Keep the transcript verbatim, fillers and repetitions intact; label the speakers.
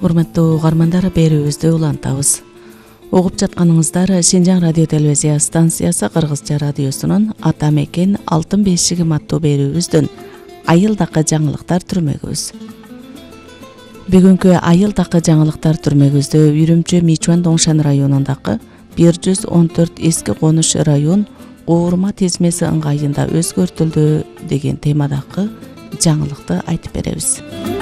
Speaker 1: Урматтуу угармандар, берүүбүздү улантабыз. Угуп жатканыңыздар Шинжаң радио телевизия станциясы Кыргызча радиосунун Ата мекен алтын бешигим аттуу берүүбүздүн айылдакы жаңылыктар түрмөгүбүз. Бүгүнкү айылдакы жаңылыктар түрмөгүбүздө Үрүмчү Мичуан Доңшан районундагы бир жүз он төрт эски конуш район уурма тизмеси ыңгайында өзгөртүлдү деген темадагы жаңылыкты айтып беребиз.